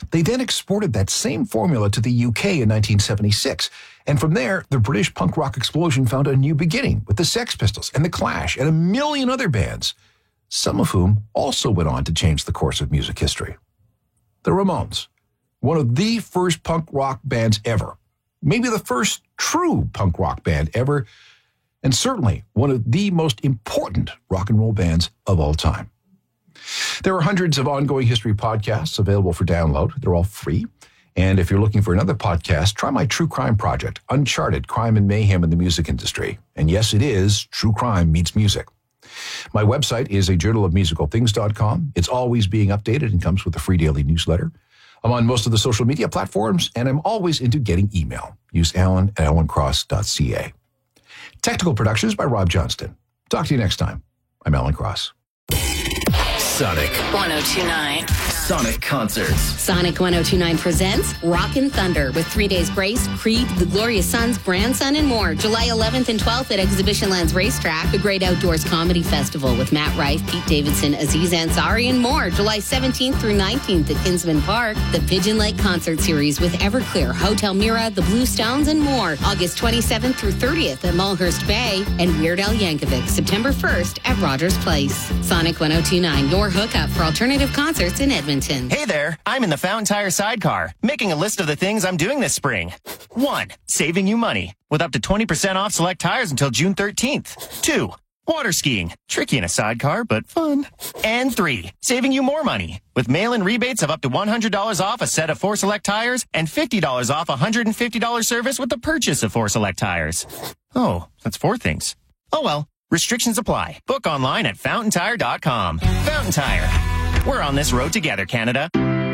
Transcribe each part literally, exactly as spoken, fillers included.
They then exported that same formula to the U K in nineteen seventy-six. And from there, the British punk rock explosion found a new beginning with the Sex Pistols and the Clash and a million other bands, some of whom also went on to change the course of music history. The Ramones, one of the first punk rock bands ever, maybe the first true punk rock band ever, and certainly one of the most important rock and roll bands of all time. There are hundreds of ongoing history podcasts available for download. They're all free. And if you're looking for another podcast, try my true crime project, Uncharted: Crime and Mayhem in the Music Industry. And yes, it is true crime meets music. My website is a journal of musical things dot com. It's always being updated and comes with a free daily newsletter. I'm on most of the social media platforms, and I'm always into getting email. Use Alan at alan cross dot c a. Technical productions by Rob Johnston. Talk to you next time. I'm Alan Cross. Sonic one oh two point nine. Sonic Concerts. Sonic one oh two point nine presents Rockin' Thunder with Three Days Grace, Creed, The Glorious Sons, Grandson, and more. July eleventh and twelfth at Exhibition Lands Racetrack. The Great Outdoors Comedy Festival with Matt Rife, Pete Davidson, Aziz Ansari, and more. July seventeenth through nineteenth at Kinsman Park. The Pigeon Lake Concert Series with Everclear, Hotel Mira, The Blue Stones, and more. August twenty-seventh through thirtieth at Mulhurst Bay. And Weird Al Yankovic, September first at Rogers Place. Sonic one oh two point nine, your hookup for alternative concerts in Edmonton. Hey there, I'm in the Fountain Tire sidecar, making a list of the things I'm doing this spring. One, saving you money, with up to twenty percent off select tires until June thirteenth. Two, water skiing, tricky in a sidecar, but fun. And three, saving you more money, with mail-in rebates of up to one hundred dollars off a set of four select tires and fifty dollars off a one hundred fifty dollars service with the purchase of four select tires. Oh, that's four things. Oh well, restrictions apply. Book online at fountain tire dot com. Fountain Tire. We're on this road together, Canada.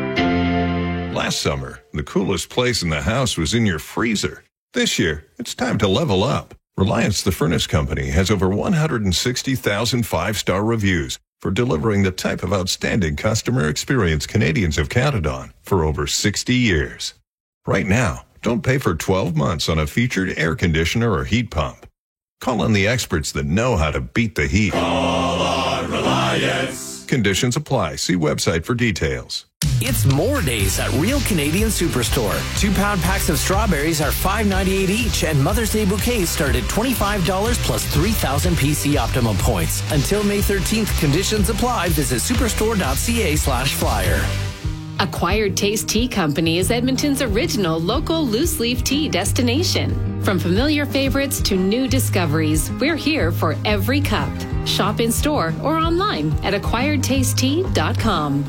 Last summer, the coolest place in the house was in your freezer. This year, it's time to level up. Reliance the Furnace Company has over one hundred sixty thousand five-star reviews for delivering the type of outstanding customer experience Canadians have counted on for over sixty years. Right now, don't pay for twelve months on a featured air conditioner or heat pump. Call on the experts that know how to beat the heat. Call on Reliance. Conditions apply. See website for details. It's more days at Real Canadian Superstore. Two-pound packs of strawberries are five ninety-eight each, and Mother's Day bouquets start at twenty-five dollars plus three thousand P C Optimum points. Until May thirteenth, conditions apply. Visit superstore dot c a slash flyer. Acquired Taste Tea Company is Edmonton's original local loose-leaf tea destination. From familiar favorites to new discoveries, we're here for every cup. Shop in store or online at acquired taste tea dot com.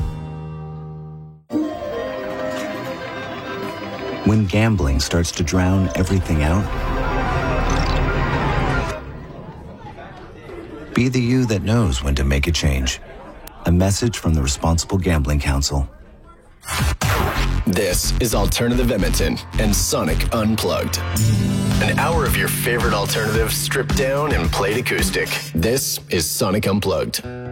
When gambling starts to drown everything out, be the you that knows when to make a change. A message from the Responsible Gambling Council. This is Alternative Edmonton and Sonic Unplugged. An hour of your favorite alternatives stripped down and played acoustic. This is Sonic Unplugged.